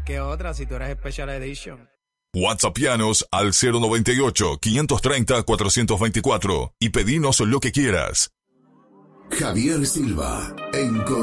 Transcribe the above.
que otra si tú eres Special Edition. WhatsAppianos al 098-530-424 y pedinos lo que quieras. Javier Silva en